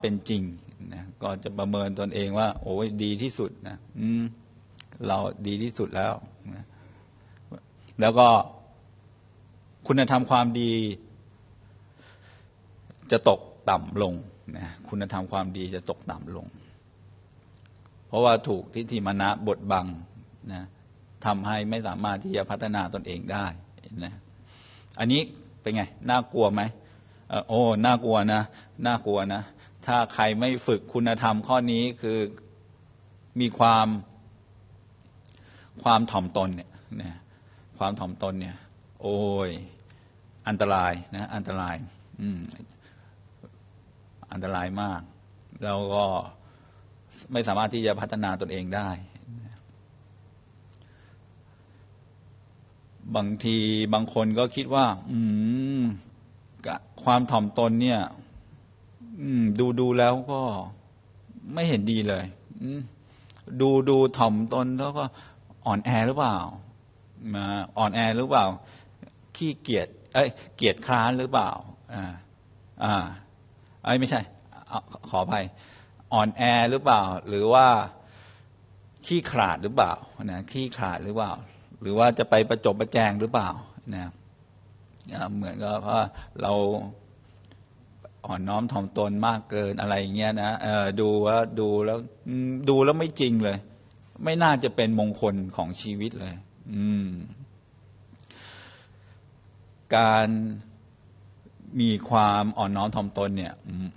เป็นจริงนะก็จะประเมินตนเองว่าโอ้ยดีที่สุดนะเราดีที่สุดแล้วนะแล้วก็คุณธรรมความดีจะตกต่ำลงนะคุณธรรมความดีจะตกต่ำลงเพราะว่าถูกทิฏฐิมานะบดบังนะทำให้ไม่สามารถที่จะพัฒนาตนเองได้นะอันนี้เป็นไงน่ากลัวไหมโอ้น่ากลัวนะน่ากลัวนะถ้าใครไม่ฝึกคุณธรรมข้อนี้คือมีความถ่อมตนเนี่ยนะความถ่อมตนเนี่ยโอ้ยอันตรายนะอันตรายอันตรายมากแล้วก็ไม่สามารถที่จะพัฒนาตนเองได้บางทีบางคนก็คิดว่าความถ่อมตนเนี่ยดูแล้วก็ไม่เห็นดีเลยดูถ่อมตนแล้วก็อ่อนแอหรือเปล่าอ่อนแอหรือเปล่าขี้เกียจเกียจคร้านหรือเปล่าไม่ใช่ขออภัยอ่อนแอหรือเปล่าหรือว่าขี้ขลาดหรือเปล่านะขี้ขลาดหรือเปล่าหรือว่าจะไปประจบประแจงหรือเปล่านะเหมือนกับว่าเราอ่อนน้อมถ่อมตนมากเกินอะไรอย่างเงี้ยนะดูแล้วไม่จริงเลยไม่น่าจะเป็นมงคลของชีวิตเลยการมีความอ่อนน้อมถ่อมตนเนี่ย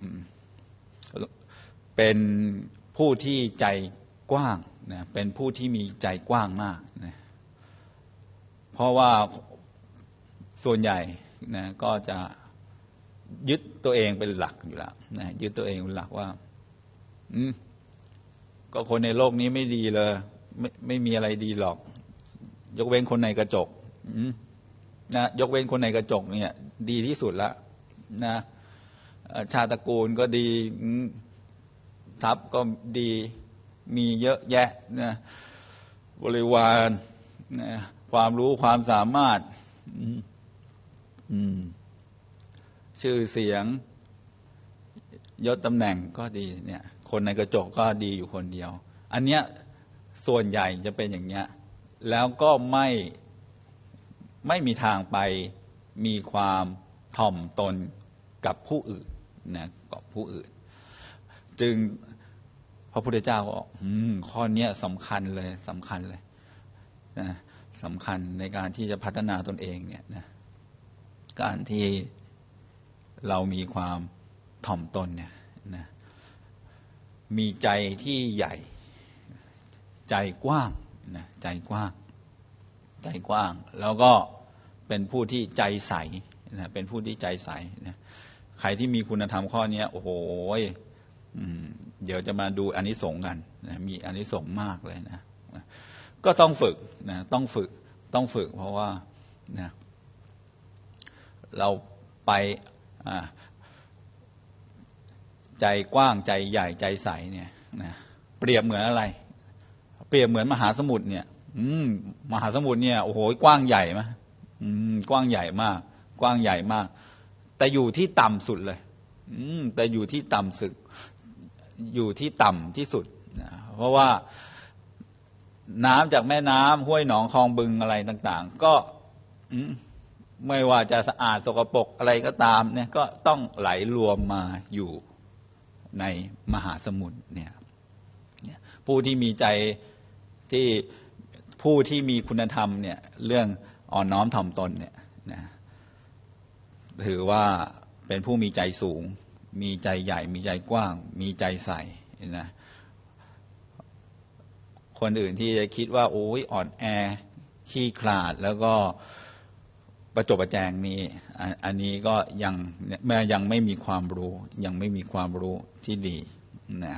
เป็นผู้ที่ใจกว้างนะเป็นผู้ที่มีใจกว้างมากนะเพราะว่าส่วนใหญ่นะก็จะยึดตัวเองเป็นหลักอยู่แล้วนะยึดตัวเองเป็นหลักว่าก็คนในโลกนี้ไม่ดีเลยไม่มีอะไรดีหรอกยกเว้นคนในกระจกนะยกเว้นคนในกระจกเนี่ยดีที่สุดแล้วนะชาติตระกูลก็ดีทรัพย์ก็ดีมีเยอะแยะนะบริวารนะความรู้ความสามารถชื่อเสียงยศตำแหน่งก็ดีเนี่ยคนในกระจกก็ดีอยู่คนเดียวอันเนี้ยส่วนใหญ่จะเป็นอย่างเนี้ยแล้วก็ไม่มีทางไปมีความถ่อมตนกับผู้อื่นนะกับผู้อื่นจึงพระพุทธเจ้าก็ข้อนี้สำคัญเลยนะสำคัญในการที่จะพัฒนาตนเองเนี่ยนะการที่เรามีความถ่อมตนเนี่ยนะมีใจที่ใหญ่ใจกว้างนะใจกว้างแล้วก็เป็นผู้ที่ใจใสนะเป็นผู้ที่ใจใสนะใครที่มีคุณธรรมข้อนี้โอ้โหเดี๋ยวจะมาดูอานิสงส์กันนะมีอานิสงส์มากเลยนะก็ต้องฝึกนะต้องฝึกเพราะว่านะเราไปใจกว้างใจใหญ่ใจใสเนี่ยนะเปรียบเหมือนอะไรเปรียบเหมือนมหาสมุทรเนี่ยมหาสมุทรเนี่ยโอ้โหกว้างใหญ่ไหมกว้างใหญ่มากกว้างใหญ่มากแต่อยู่ที่ต่ำสุดเลยแต่อยู่ที่ต่ำสุดอยู่ที่ต่ำที่สุดนะเพราะว่าน้ำจากแม่น้ำห้วยหนองคลองบึงอะไรต่างๆก็ไม่ว่าจะสะอาดสกปรกอะไรก็ตามเนี่ยก็ต้องไหลรวมมาอยู่ในมหาสมุทรเนี่ยผู้ที่มีใจที่ผู้ที่มีคุณธรรมเนี่ยเรื่องอ่อนน้อมถ่อมตนเนี่ยนะถือว่าเป็นผู้มีใจสูงมีใจใหญ่มีใจกว้างมีใจใสนะคนอื่นที่จะคิดว่าโอ้ยอ่อนแอขี้ขลาดแล้วก็ประจบประแจงนี้อันนี้ก็ยังไม่มีความรู้ยังไม่มีความรู้ที่ดีนะ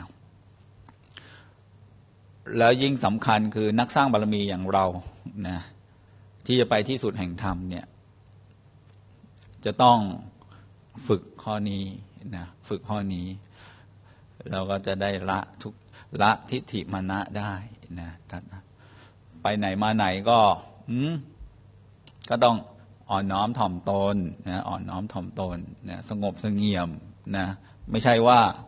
แล้วยิ่งสำคัญคือนักสร้างบารมีอย่างเรานะที่จะไปที่สุดแห่งธรรมเนี่ยจะต้องฝึกข้อนี้นะฝึกข้อนี้เราก็จะได้ละทิฏฐิมานะได้นะไปไหนมาไหนก็ต้องอ่อนน้อมถ่อมตนนะอ่อนน้อมถ่อมตนนะสงบเสงี่ยมนะไม่ใช่ว่า